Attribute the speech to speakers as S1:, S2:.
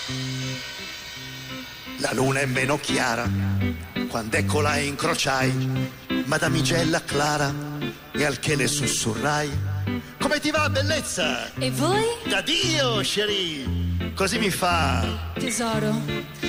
S1: La luna è meno chiara quando eccola incrociai, madamigella Clara, e al che le sussurrai: come ti va, bellezza?
S2: E voi?
S1: Da Dio, chérie, così mi fa.
S2: Tesoro,